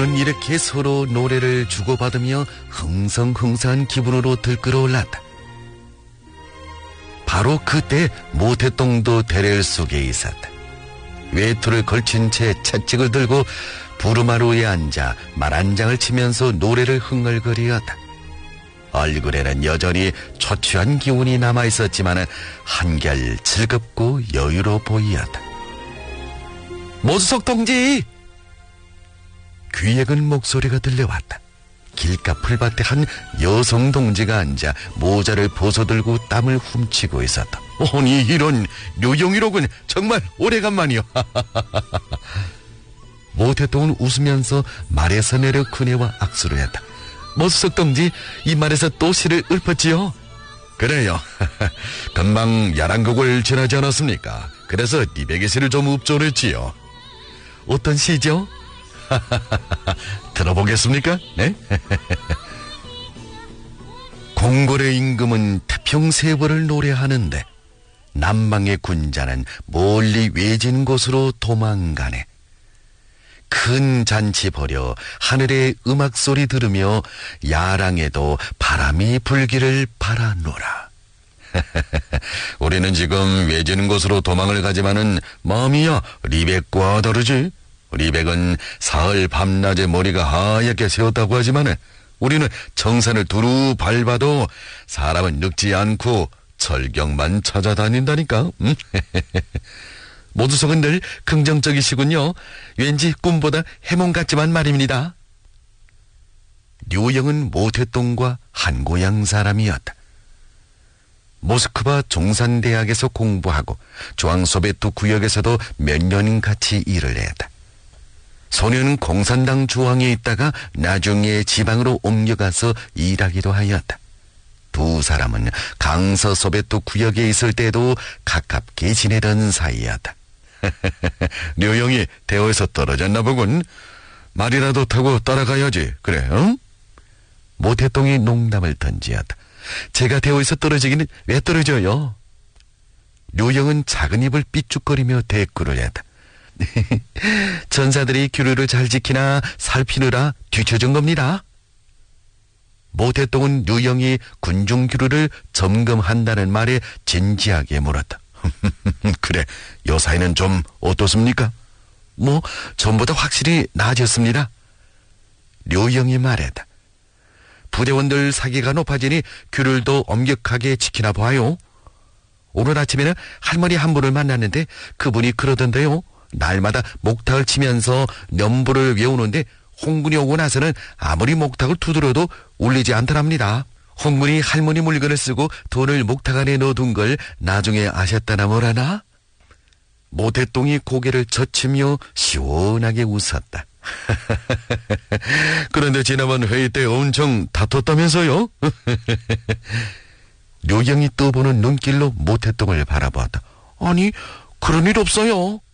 둘은 이렇게 서로 노래를 주고받으며 흥성흥성한 기분으로 들끓어올랐다. 바로 그때 모태똥도 대렐 속에 있었다. 외투를 걸친 채 채찍을 들고 부르마루에 앉아 말 한 장을 치면서 노래를 흥얼거리었다. 얼굴에는 여전히 초췌한 기운이 남아있었지만 한결 즐겁고 여유로워 보이었다. 모수석 동지! 귀에 근 목소리가 들려왔다. 길가 풀밭에 한 여성 동지가 앉아 모자를 벗어들고 땀을 훔치고 있었다. 아니 이런 류영이로군. 정말 오래간만이요. 모태똥은 웃으면서 말에서 내려 그네와 악수를 했다. 모수석 동지, 이 말에서 또 시를 읊었지요? 그래요. 금방 야랑곡을 지나지 않았습니까? 그래서 리백의 시를 좀 읊조렸지요. 어떤 시죠? 들어보겠습니까? 네? 공골의 임금은 태평세월을 노래하는데 남방의 군자는 멀리 외진 곳으로 도망가네. 큰 잔치 벌여 하늘의 음악소리 들으며 야랑에도 바람이 불기를 바라노라. 우리는 지금 외진 곳으로 도망을 가지만은 마음이야 리백과 다르지. 리백은 사흘 밤낮에 머리가 하얗게 새었다고 하지만은 우리는 정산을 두루 밟아도 사람은 늙지 않고 철경만 찾아다닌다니까. 모두석은 늘 긍정적이시군요. 왠지 꿈보다 해몽 같지만 말입니다. 류영은 모태똥과 한 고향 사람이었다. 모스크바 종산대학에서 공부하고 중앙소베트 구역에서도 몇 년 같이 일을 했다. 소녀는 공산당 중앙에 있다가 나중에 지방으로 옮겨가서 일하기도 하였다. 두 사람은 강서 소베트 구역에 있을 때도 가깝게 지내던 사이였다. 류영이 대호에서 떨어졌나 보군. 말이라도 타고 따라가야지. 그래, 응? 모태똥이 농담을 던지었다. 제가 대호에서 떨어지기는 왜 떨어져요? 류영은 작은 입을 삐죽거리며 대꾸를 했다. 전사들이 규례를 잘 지키나 살피느라 뒤처진 겁니다. 모태똥은 류영이 군중 규례를 점검한다는 말에 진지하게 물었다. 그래, 요 사이는 좀 어떻습니까? 뭐 전보다 확실히 나아졌습니다. 류영이 말했다. 부대원들 사기가 높아지니 규례도 엄격하게 지키나 봐요. 오늘 아침에는 할머니 한 분을 만났는데 그분이 그러던데요. 날마다 목탁을 치면서 넘부를 외우는데 홍군이 오고 나서는 아무리 목탁을 두드려도 울리지 않더랍니다. 홍군이 할머니 물건을 쓰고 돈을 목탁 안에 넣어둔 걸 나중에 아셨다나 뭐라나? 모태똥이 고개를 젖히며 시원하게 웃었다. 그런데 지난번 회의 때 엄청 다퉜다면서요? 류영이 떠보는 눈길로 모태똥을 바라보았다. 아니, 그런 일 없어요.